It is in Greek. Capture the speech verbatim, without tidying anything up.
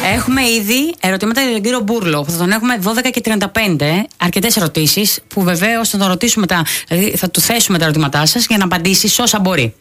Έχουμε ήδη ερωτήματα για τον κύριο Μπούρλο, που θα τον έχουμε δώδεκα και τριάντα πέντε. Αρκετές ερωτήσεις, που βεβαίως θα τον ρωτήσουμε μετά. Δηλαδή θα του θέσουμε τα ερωτήματά σας για να απαντήσει όσα μπορεί.